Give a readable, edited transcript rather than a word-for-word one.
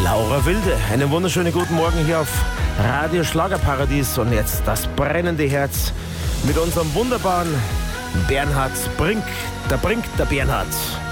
Laura Wilde. Einen wunderschönen guten Morgen hier auf Radio Schlagerparadies. Und jetzt das brennende Herz mit unserem wunderbaren Bernhard Brink. Der Bernhard.